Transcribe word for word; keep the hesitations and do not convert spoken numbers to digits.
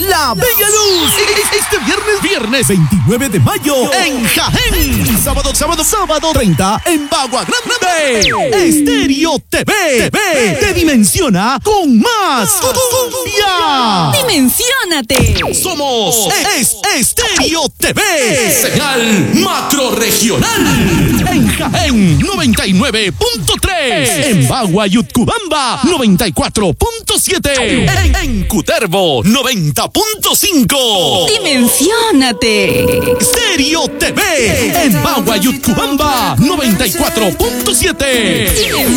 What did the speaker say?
La Bella Luz. Este viernes, viernes veintinueve de mayo en Jaén. Y sábado, sábado, sábado treinta en Bagua Grande. Estéreo T V. T V te dimensiona con más cumbia. ¡Dimensiónate! Somos es Estéreo T V. Señal macro regional. En Jaén noventa y nueve punto tres. En Bagua y Utcubamba noventa y cuatro punto siete. En, en Cutervo noventa punto cinco. ¡Dimensiónate! Estéreo T V. En Bagua y Utcubamba noventa y cuatro punto siete.